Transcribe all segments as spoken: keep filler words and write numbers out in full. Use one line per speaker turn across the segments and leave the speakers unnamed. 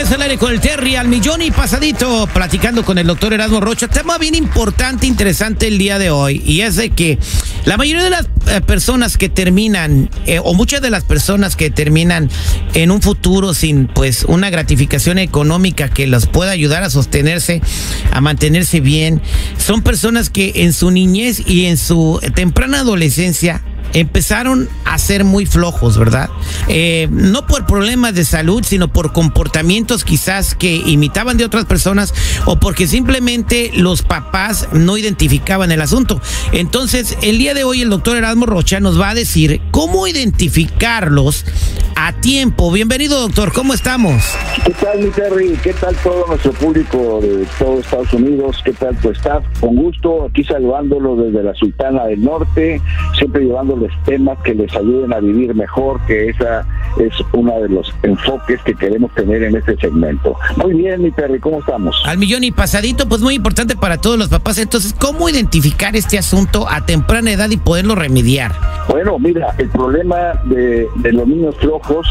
Estamos al aire con el Terry al millón y pasadito, platicando con el doctor Erasmo Rocha. Tema bien importante, interesante el día de hoy, y es de que la mayoría de las eh, personas que terminan, eh, o muchas de las personas que terminan en un futuro sin pues una gratificación económica que los pueda ayudar a sostenerse, a mantenerse bien, son personas que en su niñez y en su temprana adolescencia empezaron a ser muy flojos, ¿verdad? Eh, no por problemas de salud, sino por comportamientos quizás que imitaban de otras personas, o porque simplemente los papás no identificaban el asunto. Entonces, el día de hoy el doctor Erasmo Rocha nos va a decir cómo identificarlos a tiempo. Bienvenido, doctor, ¿cómo estamos?
¿Qué tal, mi Terry? ¿Qué tal todo nuestro público de todo Estados Unidos? ¿Qué tal tu staff? Con gusto, aquí saludándolo desde la Sultana del Norte, siempre llevándoles temas que les ayuden a vivir mejor, que esa es uno de los enfoques que queremos tener en este segmento. Muy bien, mi Terry, ¿cómo estamos?
Al millón y pasadito, pues muy importante para todos los papás. Entonces, ¿cómo identificar este asunto a temprana edad y poderlo remediar?
Bueno, mira, el problema de, de los niños flojos,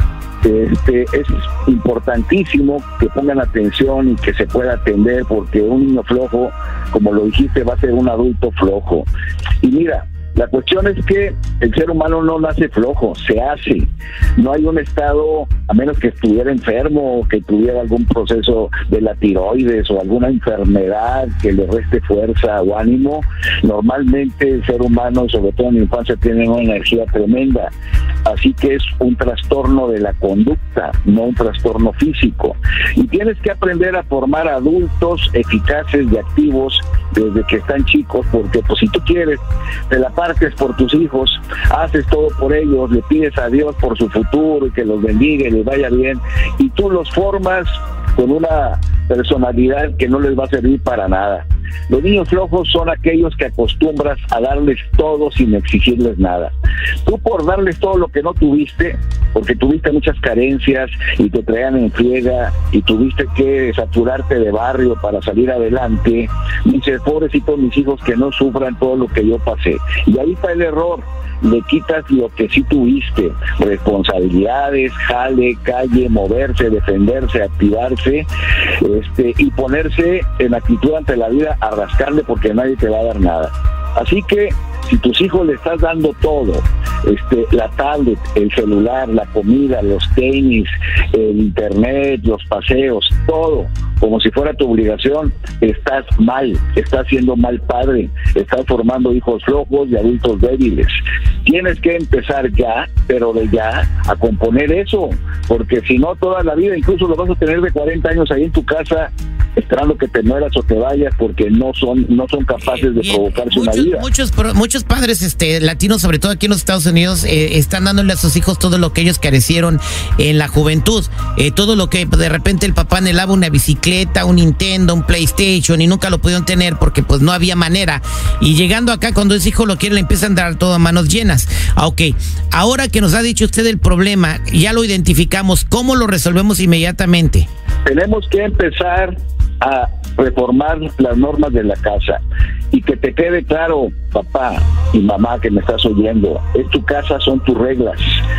Este, es importantísimo que pongan atención y que se pueda atender, porque un niño flojo, como lo dijiste, va a ser un adulto flojo. Y mira, la cuestión es que el ser humano no nace flojo, se hace. No hay un estado, a menos que estuviera enfermo o que tuviera algún proceso de la tiroides o alguna enfermedad que le reste fuerza o ánimo. Normalmente el ser humano, sobre todo en la infancia, tiene una energía tremenda. Así que es un trastorno de la conducta, no un trastorno físico. Y tienes que aprender a formar adultos eficaces y activos desde que están chicos, porque pues si tú quieres, te la partes por tus hijos, haces todo por ellos, le pides a Dios por su futuro y que los bendiga y les vaya bien, y tú los formas con una personalidad que no les va a servir para nada. Los niños flojos son aquellos que acostumbras a darles todo sin exigirles nada. Tú, por darles todo lo que no tuviste, porque tuviste muchas carencias y te traían en friega y tuviste que saturarte de barrio para salir adelante, dices, pobrecitos mis hijos, que no sufran todo lo que yo pasé. Y ahí está el error. Le quitas lo que sí tuviste: responsabilidades, jale, calle, moverse, defenderse, activarse, este, y ponerse en actitud ante la vida a rascarle, porque nadie te va a dar nada. Así que si tus hijos le estás dando todo, este, la tablet, el celular, la comida, los tenis, el internet, los paseos, todo, como si fuera tu obligación, estás mal, estás siendo mal padre, estás formando hijos flojos y adultos débiles. Tienes que empezar ya, pero de ya, a componer eso, porque si no, toda la vida, incluso lo vas a tener de cuarenta años ahí en tu casa, esperando que te mueras o te vayas, porque no son no son capaces de provocarse
muchos,
una vida.
Muchos muchos padres este latinos, sobre todo aquí en los Estados Unidos, eh, están dándole a sus hijos todo lo que ellos carecieron en la juventud, eh, todo lo que de repente el papá anhelaba, una bicicleta, un Nintendo, un PlayStation, y nunca lo pudieron tener porque pues no había manera, y llegando acá cuando ese hijo lo quiere, le empiezan a dar todo a manos llenas. Ah, ok, ahora que nos ha dicho usted el problema, ya lo identificamos, ¿cómo lo resolvemos inmediatamente?
Tenemos que empezar a reformar las normas de la casa, y que te quede claro, papá y mamá que me estás oyendo, es tu casa, son tus reglas.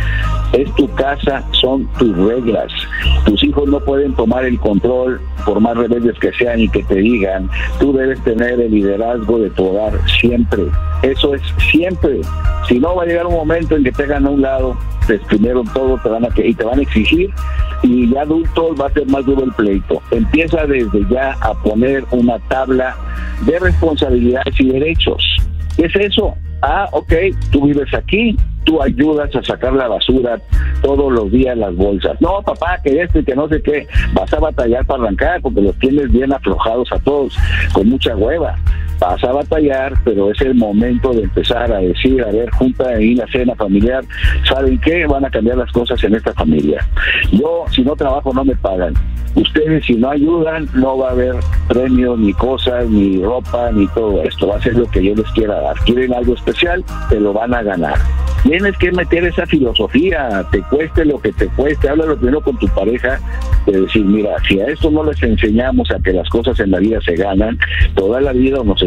Es tu casa, son tus reglas. Tus hijos no pueden tomar el control, por más rebeldes que sean y que te digan. Tú debes tener el liderazgo de tu hogar siempre. Eso es siempre. Si no, va a llegar un momento en que te hagan a un lado, te exprimieron todo, te van a y te van a exigir, y ya adultos va a ser más duro el pleito. Empieza desde ya a poner una tabla de responsabilidades y derechos. ¿Qué es eso? Ah, ok, tú vives aquí, tú ayudas a sacar la basura todos los días, las bolsas. No, papá, que esto y que no sé qué, vas a batallar para arrancar, porque los tienes bien aflojados a todos, con mucha hueva. Vas a batallar, pero es el momento de empezar a decir, a ver, junta ahí la cena familiar, ¿saben qué? Van a cambiar las cosas en esta familia. Yo, si no trabajo, no me pagan. Ustedes, si no ayudan, no va a haber premios, ni cosas, ni ropa, ni todo esto. Va a ser lo que yo les quiera dar. ¿Quieren algo especial? Te lo van a ganar. Tienes que meter esa filosofía, te cueste lo que te cueste. Háblalo primero con tu pareja, de decir, mira, si a esto no les enseñamos a que las cosas en la vida se ganan, toda la vida nos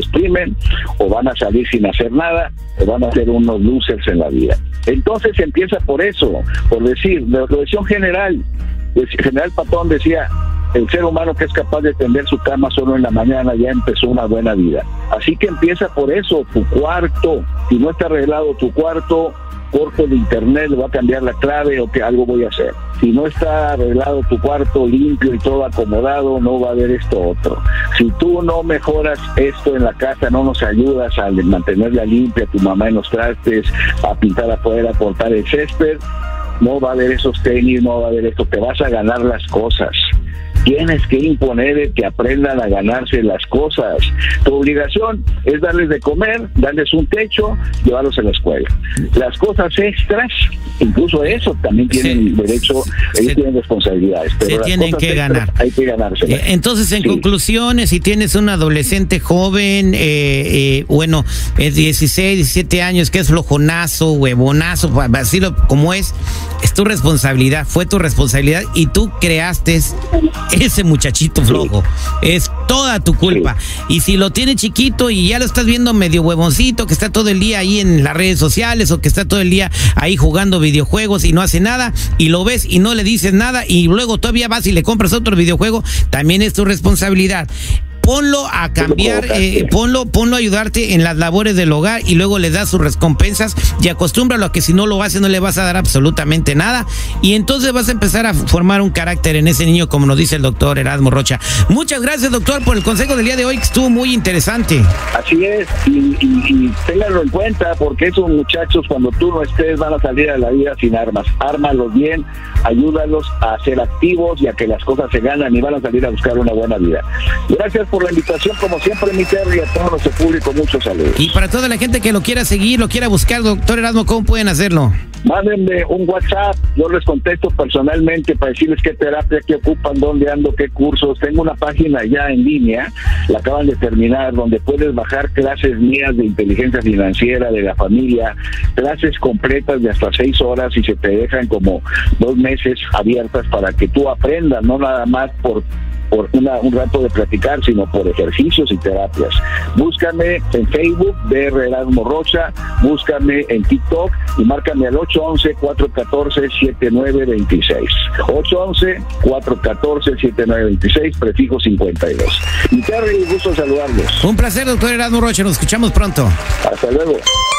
autoexprimen, o van a salir sin hacer nada, o van a ser unos losers en la vida. Entonces empieza por eso, por decir, lo, lo decía un general, el general Patón decía, el ser humano que es capaz de tender su cama solo en la mañana ya empezó una buena vida. Así que empieza por eso, tu cuarto. Si no está arreglado tu cuarto, corto el internet, le voy a cambiar la clave o que algo voy a hacer. Si no está arreglado tu cuarto limpio y todo acomodado, no va a haber esto otro. Si tú no mejoras esto en la casa, no nos ayudas a mantenerla limpia, tu mamá en los trastes, a pintar afuera, a cortar el césped, no va a haber esos tenis, no va a haber esto, te vas a ganar las cosas. Tienes que imponer que aprendan a ganarse las cosas. Tu obligación es darles de comer, darles un techo, llevarlos a la escuela. Las cosas extras, incluso eso, también tienen sí, derecho, ellos se, tienen responsabilidades. Pero
se
las
tienen
cosas
que
extras
ganar.
Hay que ganárselas.
Entonces, en sí. conclusiones, si tienes un adolescente joven, eh, eh, bueno, es dieciséis, diecisiete años, que es flojonazo, huevonazo, decirlo como es, es tu responsabilidad, fue tu responsabilidad y tú creaste ese muchachito flojo, sí. es toda tu culpa, sí. y si lo tiene chiquito y ya lo estás viendo medio huevoncito, que está todo el día ahí en las redes sociales o que está todo el día ahí jugando videojuegos y no hace nada, y lo ves y no le dices nada y luego todavía vas y le compras otro videojuego, también es tu responsabilidad. Ponlo a cambiar, eh, ponlo, ponlo a ayudarte en las labores del hogar y luego le das sus recompensas y acostúmbralo a que si no lo hace no le vas a dar absolutamente nada y entonces vas a empezar a formar un carácter en ese niño, como nos dice el doctor Erasmo Rocha. Muchas gracias, doctor, por el consejo del día de hoy, que estuvo muy interesante.
Así es, y, y, y ténganlo en cuenta, porque esos muchachos cuando tú no estés van a salir a la vida sin armas. Ármalos bien, ayúdalos a ser activos y a que las cosas se ganan y van a salir a buscar una buena vida. Gracias por la invitación, como siempre, mi Terry, a todo nuestro público, muchos saludos.
Y para toda la gente que lo quiera seguir, lo quiera buscar, doctor Erasmo, ¿cómo pueden hacerlo?
Mándenme un WhatsApp, yo les contesto personalmente para decirles qué terapia, qué ocupan, dónde ando, qué cursos. Tengo una página ya en línea, la acaban de terminar, donde puedes bajar clases mías de inteligencia financiera, de la familia, clases completas de hasta seis horas y se te dejan como dos meses abiertas para que tú aprendas, no nada más por por una, un rato de platicar, sino por ejercicios y terapias. Búscame en Facebook, D R Erasmo Rocha, búscame en TikTok y márcame al ocho once, cuatro catorce, siete nueve veintiséis. ocho once, cuatro catorce, siete nueve veintiséis, prefijo cincuenta y dos. Y Terry, gusto saludarlos.
Un placer, doctor Erasmo Rocha, nos escuchamos pronto.
Hasta luego.